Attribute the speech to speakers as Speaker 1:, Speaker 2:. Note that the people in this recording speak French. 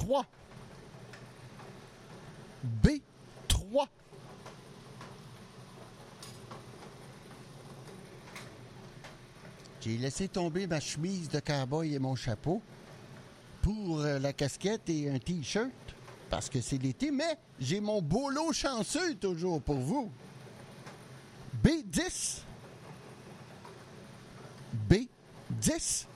Speaker 1: 3. B3. J'ai laissé tomber ma chemise de cow-boy et mon chapeau pour la casquette et un T-shirt parce que c'est l'été, mais j'ai mon beau lot chanceux toujours pour vous. B10. B10.